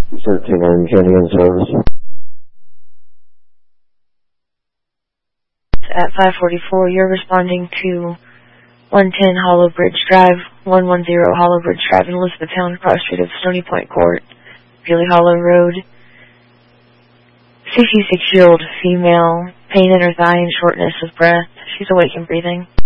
13 on Jenny in service. At 544, you're responding to 110 Hollow Bridge Drive, 110 Hollow Bridge Drive in Elizabethtown, cross street of Stony Point Court, Greeley Hollow Road. 66-year-old female, pain in her thigh and shortness of breath. She's awake and breathing.